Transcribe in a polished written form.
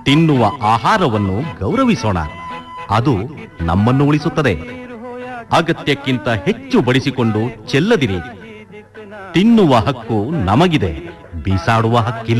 ತಿನ್ನುವ ಆಹಾರವನ್ನು ಗೌರವಿಸೋಣ. ಅದು ನಮ್ಮನ್ನು ಉಳಿಸುತ್ತದೆ. ಅಗತ್ಯಕ್ಕಿಂತ ಹೆಚ್ಚು ಬಡಿಸಿಕೊಂಡು ಚೆಲ್ಲದಿರಿ. ತಿನ್ನುವ ಹಕ್ಕು ನಮಗಿದೆ, ಬೀಸಾಡುವ ಹಕ್ಕಿಲ್ಲ.